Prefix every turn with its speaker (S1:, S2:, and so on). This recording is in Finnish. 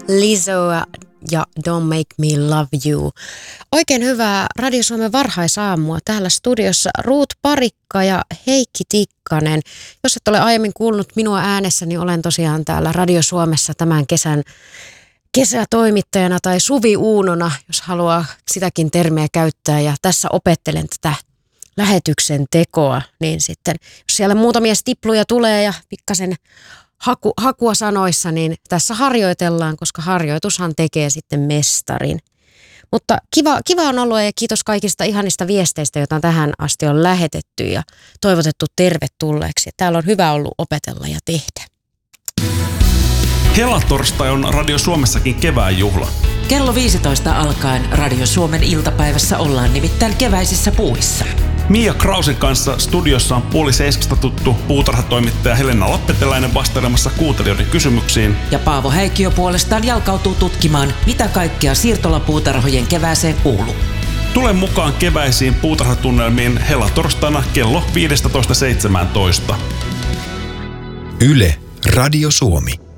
S1: Lizzo ja Don't Make Me Love You. Oikein hyvää Radio Suomen varhaisaamua. Täällä studiossa Ruut Parikka ja Heikki Tikkanen. Jos et ole aiemmin kuullut minua äänessä, niin olen tosiaan täällä Radio Suomessa tämän kesän kesätoimittajana tai suviuunona, jos haluaa sitäkin termiä käyttää. Ja tässä opettelen tätä lähetyksen tekoa, niin sitten jos siellä muutamia stipluja tulee ja pikkasen hakua sanoissa, niin tässä harjoitellaan, koska harjoitushan tekee sitten mestarin. Mutta kiva on ollut ja kiitos kaikista ihanista viesteistä, joita tähän asti on lähetetty ja toivotettu tervetulleeksi. Täällä on hyvä ollut opetella ja tehdä.
S2: Hellatorstai on Radio Suomessakin kevään juhla.
S3: Kello 15 alkaen Radio Suomen iltapäivässä ollaan nimittäin keväisissä puissa.
S2: Mia Krausen kanssa studiossa on 6:30 tuttu puutarhatoimittaja Helena Lappeteläinen vastailemassa kuuntelijoiden kysymyksiin.
S3: Ja Paavo Häikkiö puolestaan jalkautuu tutkimaan, mitä kaikkea siirtolapuutarhojen kevääseen kuuluu.
S2: Tule mukaan keväisiin puutarhatunnelmiin Helatorstaina kello 15:17.
S4: Yle, Radio Suomi.